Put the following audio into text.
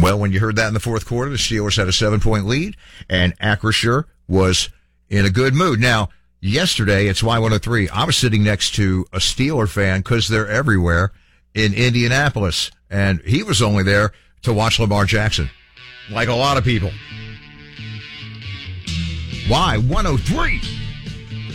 Well, when you heard that in the fourth quarter, the Steelers had a 7-point lead, and Acrisure was in a good mood. Now, yesterday, it's Y103. I was sitting next to a Steeler fan, because they're everywhere, in Indianapolis, and he was only there to watch Lamar Jackson, like a lot of people. Y103.